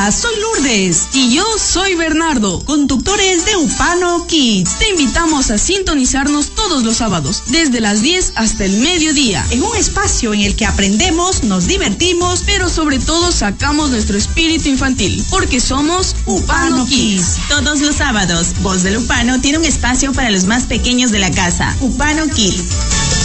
Hola, soy Lourdes. Y yo soy Bernardo, conductores de Upano Kids. Te invitamos a sintonizarnos todos los sábados, desde las 10 hasta el mediodía, en un espacio en el que aprendemos, nos divertimos, pero sobre todo sacamos nuestro espíritu infantil, porque somos Upano Kids. Todos los sábados, Voz del Upano tiene un espacio para los más pequeños de la casa, Upano Kids.